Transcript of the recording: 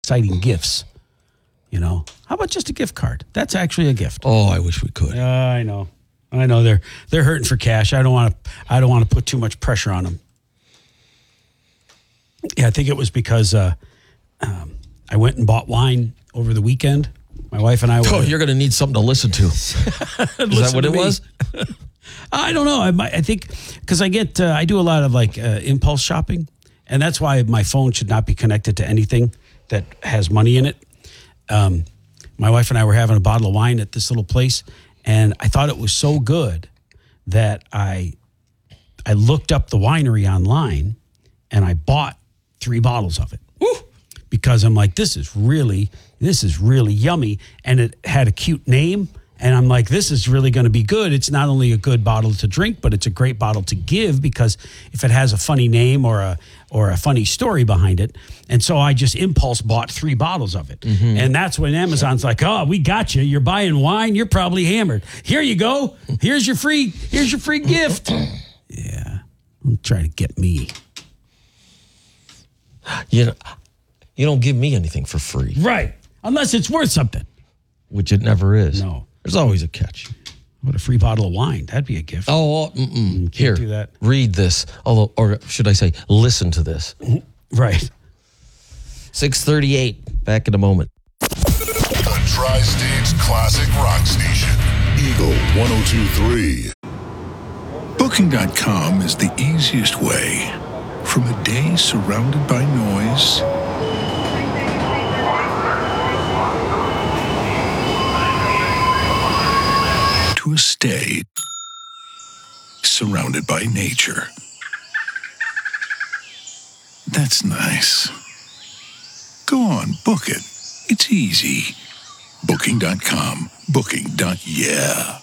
exciting gifts. How about just a gift card? That's actually a gift. Oh, I wish we could. I know. They're hurting for cash. I don't want to put too much pressure on them. Yeah, I think it was because I went and bought wine over the weekend. My wife and I were. Oh, you're going to need something to listen to. Is that what it was? I don't know. I think because I do a lot of impulse shopping, and that's why my phone should not be connected to anything that has money in it. My wife and I were having a bottle of wine at this little place, and I thought it was so good that I looked up the winery online, and I bought 3 bottles of it. Woo! Because I'm like, this is really yummy, and it had a cute name. And I'm like, this is really going to be good. It's not only a good bottle to drink, but it's a great bottle to give because if it has a funny name or a funny story behind it. And so I just impulse bought 3 bottles of it. Mm-hmm. And that's when Amazon's like, oh, we got you. You're buying wine. You're probably hammered. Here you go. Here's your free gift. Yeah. Don't try to get me. You don't give me anything for free. Right. Unless it's worth something. Which it never is. No. There's always a catch. What, a free bottle of wine? That'd be a gift. Oh, here, do that. Read this. Or should I say, listen to this. Right. 6:38. Back in a moment. The Tri-State's classic rock station. Eagle 102.3. Booking.com is the easiest way from a day surrounded by noise to a stay surrounded by nature. That's nice. Go on, book it. It's easy. Booking.com. Booking.yeah.